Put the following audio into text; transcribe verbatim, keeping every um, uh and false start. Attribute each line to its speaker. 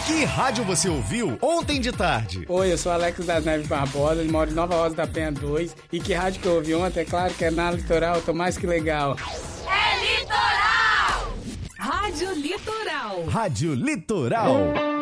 Speaker 1: Que rádio você ouviu ontem de tarde?
Speaker 2: Oi, eu sou Alex das Neves Barbosa, eu moro em Nova Rosa da Penha dois. E que rádio que eu ouvi ontem? É claro que é na Litoral, eu tô mais que legal.
Speaker 3: É Litoral! Rádio Litoral.
Speaker 1: Rádio Litoral.